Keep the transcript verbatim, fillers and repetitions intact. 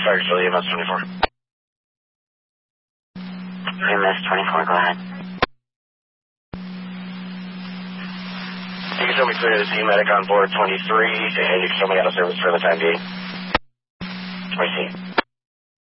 Fire Facility, E M S twenty-four. E M S twenty-four, go ahead. You can show me clear to see medic on board twenty-three, and you can show me out of service for the time being. twenty-three.